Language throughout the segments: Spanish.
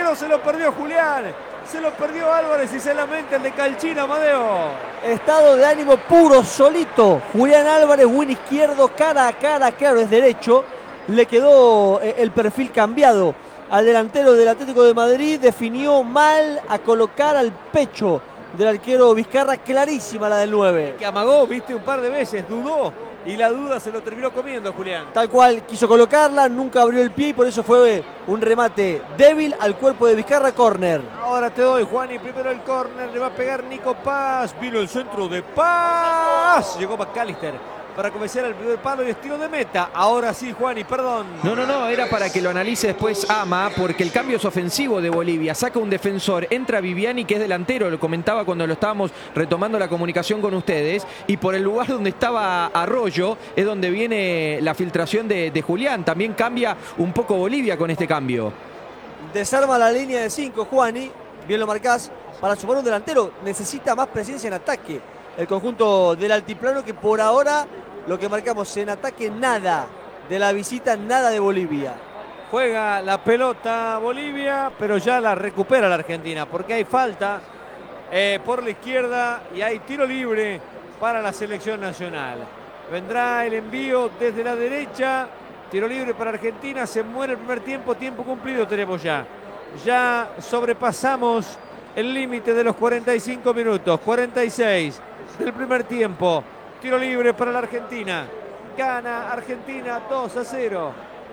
arquero se lo perdió Julián. Se lo perdió Álvarez y se lamenta el de Calchina, Amadeo. Estado de ánimo puro, solito. Julián Álvarez, win izquierdo, cara a cara, claro, es derecho. Le quedó el perfil cambiado al delantero del Atlético de Madrid. Definió mal a colocar al pecho del arquero Vizcarra, clarísima la del 9. Que amagó, viste, un par de veces, dudó. Y la duda se lo terminó comiendo, Julián. Tal cual, quiso colocarla, nunca abrió el pie y por eso fue un remate débil al cuerpo de Vizcarra, córner. Ahora te doy, Juani, primero el córner, le va a pegar Nico Paz. Vino el centro de Paz. Llegó McAllister para comenzar el primer palo y estilo de meta. Ahora sí, Juani, perdón. No, era para que lo analice después Ama, porque el cambio es ofensivo de Bolivia. Saca un defensor, entra Viviani, que es delantero, lo comentaba cuando lo estábamos retomando la comunicación con ustedes, y por el lugar donde estaba Arroyo es donde viene la filtración de Julián. También cambia un poco Bolivia con este cambio. Desarma la línea de 5, Juani, bien lo marcás, para sumar un delantero. Necesita más presencia en ataque el conjunto del altiplano, que por ahora lo que marcamos en ataque, nada de la visita, nada de Bolivia. Juega la pelota Bolivia, pero ya la recupera la Argentina, porque hay falta por la izquierda y hay tiro libre para la selección nacional. Vendrá el envío desde la derecha, tiro libre para Argentina, se muere el primer tiempo, tiempo cumplido tenemos ya. Ya sobrepasamos el límite de los 45 minutos, 46 del primer tiempo. Tiro libre para la Argentina. Gana Argentina 2-0.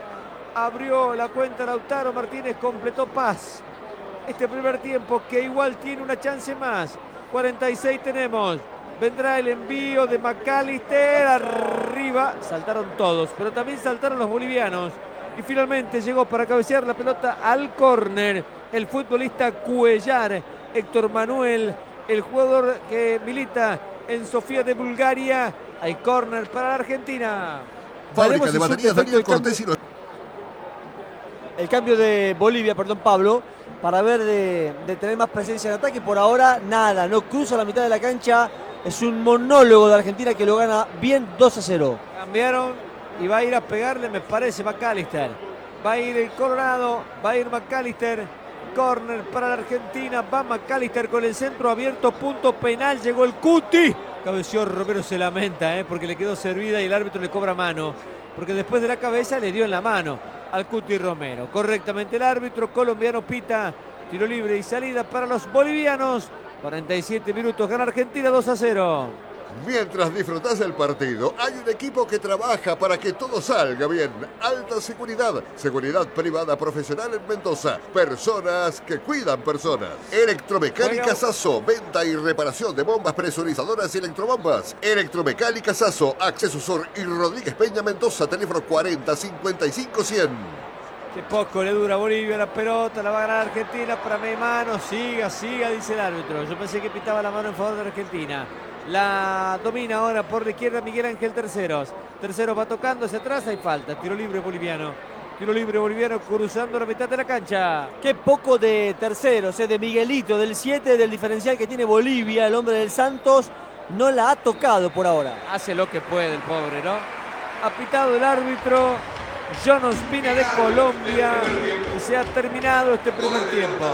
Abrió la cuenta Lautaro Martínez, completó Paz. Este primer tiempo que igual tiene una chance más. 46 tenemos. Vendrá el envío de McAllister. Arriba. Saltaron todos, pero también saltaron los bolivianos. Y finalmente llegó para cabecear la pelota al córner el futbolista Cuellar, Héctor Manuel, el jugador que milita en Sofía de Bulgaria. Hay córner para la Argentina. Fábrica de baterías Daniel Cortés y el cambio de Bolivia, perdón, Pablo, para ver de tener más presencia en ataque. Por ahora nada, no cruza la mitad de la cancha. Es un monólogo de Argentina que lo gana bien 2-0. Cambiaron y va a ir a pegarle, me parece, McAllister. Va a ir el Colorado, va a ir McAllister. Córner para la Argentina, va McAllister con el centro abierto, punto penal, llegó el Cuti. Cabeció Romero, se lamenta, porque le quedó servida y el árbitro le cobra mano, porque después de la cabeza le dio en la mano al Cuti Romero. Correctamente el árbitro colombiano pita, tiro libre y salida para los bolivianos. 47 minutos, gana Argentina 2-0. Mientras disfrutas del partido, hay un equipo que trabaja para que todo salga bien. Alta seguridad, seguridad privada profesional en Mendoza. Personas que cuidan personas. Electromecánica Sasso, venta y reparación de bombas presurizadoras y electrobombas. Electromecánica Sasso, Acceso Sur y Rodríguez Peña, Mendoza, teléfono 40 55 100. Qué poco le dura a Bolivia la pelota, la va a ganar Argentina para mi mano. Siga, dice el árbitro. Yo pensé que pitaba la mano en favor de Argentina. La domina ahora por la izquierda Miguel Ángel Terceros. Terceros va tocando hacia atrás, hay falta. Tiro libre boliviano. Tiro libre boliviano cruzando la mitad de la cancha. Qué poco de Terceros, de Miguelito, del 7, del diferencial que tiene Bolivia, el hombre del Santos. No la ha tocado por ahora. Hace lo que puede el pobre, ¿no? Ha pitado el árbitro John Ospina de Colombia. Y se ha terminado este primer tiempo.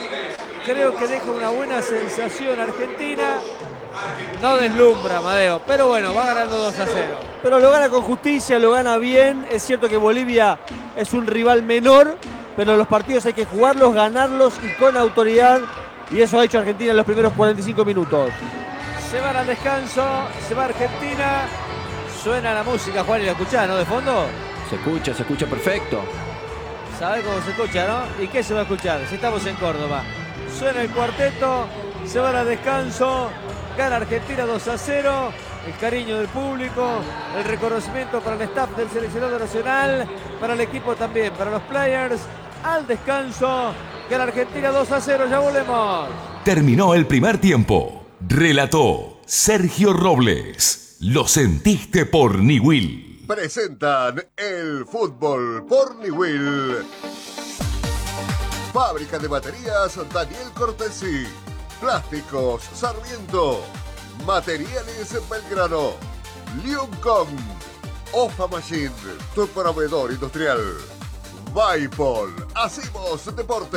Creo que deja una buena sensación Argentina. No deslumbra, Amadeo, pero bueno, va ganando 2-0. Pero lo gana con justicia, lo gana bien. Es cierto que Bolivia es un rival menor, pero los partidos hay que jugarlos, ganarlos y con autoridad. Y eso ha hecho Argentina en los primeros 45 minutos. Se van al descanso, se va Argentina. Suena la música, Juan, y la escuchás, ¿no? De fondo. Se escucha perfecto. ¿Sabés cómo se escucha, no? ¿Y qué se va a escuchar? Si estamos en Córdoba. Suena el cuarteto, se van al descanso. Gana Argentina 2-0, el cariño del público, el reconocimiento para el staff del seleccionado nacional, para el equipo también, para los players. Al descanso, gana Argentina 2-0, ya volvemos. Terminó el primer tiempo. Relató Sergio Robles. Lo sentiste por Niwil. Presentan el fútbol por Niwil. Fábrica de baterías Daniel Cortesi. Plásticos Sarmiento. Materiales Belgrano. Liuncon. Ofa Machine, tu proveedor industrial. Vaipol. Hacemos deporte.